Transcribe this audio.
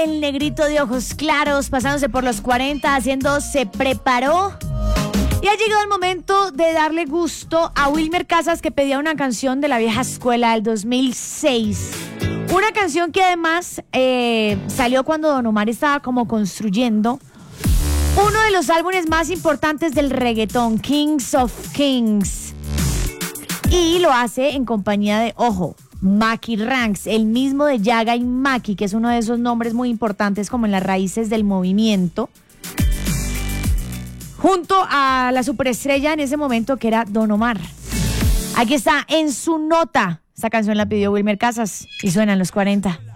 el negrito de ojos claros, pasándose por los 40, haciendo Se Preparó. Y ha llegado el momento de darle gusto a Wilmer Casas, que pedía una canción de la vieja escuela del 2006. Una canción que además salió cuando Don Omar estaba como construyendo uno de los álbumes más importantes del reggaetón, Kings of Kings. Y lo hace en compañía de, ojo, Maki Ranks, el mismo de Yaga y Maki, que es uno de esos nombres muy importantes como en las raíces del movimiento, junto a la superestrella en ese momento que era Don Omar. Aquí está, En Su Nota. Esta canción la pidió Wilmer Casas y suena en los 40.